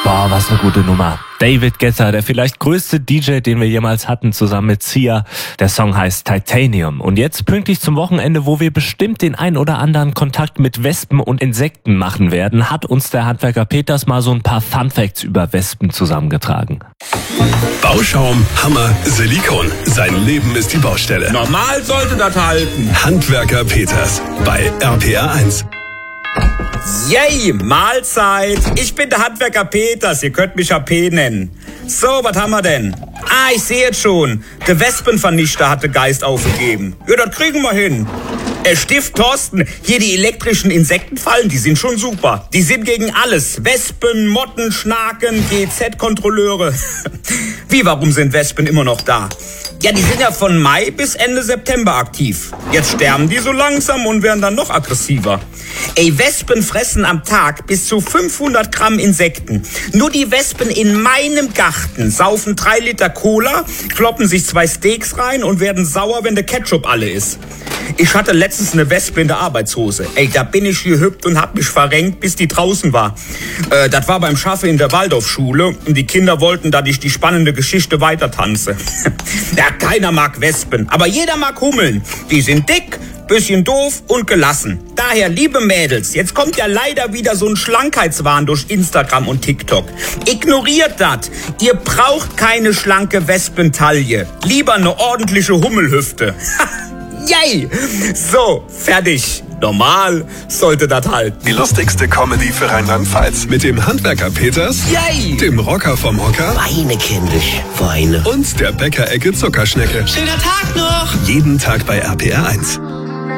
Boah, was eine gute Nummer. David Guetta, der vielleicht größte DJ, den wir jemals hatten, zusammen mit Sia. Der Song heißt Titanium. Und jetzt pünktlich zum Wochenende, wo wir bestimmt den ein oder anderen Kontakt mit Wespen und Insekten machen werden, hat uns der Handwerker Peters mal so ein paar Funfacts über Wespen zusammengetragen. Bauschaum, Hammer, Silikon. Sein Leben ist die Baustelle. Normal sollte das halten. Handwerker Peters bei RPR 1. Yay, Mahlzeit. Ich bin der Handwerker Peters, ihr könnt mich AP nennen. So, was haben wir denn? Ich sehe jetzt schon. Der Wespenvernichter hat den Geist aufgegeben. Ja, das kriegen wir hin. Stift Thorsten, hier die elektrischen Insektenfallen, die sind schon super. Die sind gegen alles. Wespen, Motten, Schnaken, GZ-Kontrolleure. Wie, warum sind Wespen immer noch da? Ja, die sind ja von Mai bis Ende September aktiv. Jetzt sterben die so langsam und werden dann noch aggressiver. Wespen fressen am Tag bis zu 500 Gramm Insekten. Nur die Wespen in meinem Garten saufen 3 Liter Cola, kloppen sich 2 Steaks rein und werden sauer, wenn der Ketchup alle ist. Ich hatte letztens eine Wespe in der Arbeitshose. Da bin ich gehüpft und hab mich verrenkt, bis die draußen war. Das war beim Schaffe in der Waldorfschule und die Kinder wollten, dass ich die spannende Geschichte weiter tanze. Ja, keiner mag Wespen, aber jeder mag Hummeln. Die sind dick, bisschen doof und gelassen. Daher, liebe Mädels, jetzt kommt ja leider wieder so ein Schlankheitswahn durch Instagram und TikTok. Ignoriert das. Ihr braucht keine schlanke Wespentaille. Lieber eine ordentliche Hummelhüfte. Yay! So, fertig. Normal sollte das halten. Die lustigste Comedy für Rheinland-Pfalz. Mit dem Handwerker Peters, Yay! dem Rocker vom Hocker Weine, kindisch, weine. und der Bäckerecke Zuckerschnecke. Schöner Tag noch! Jeden Tag bei RPR 1.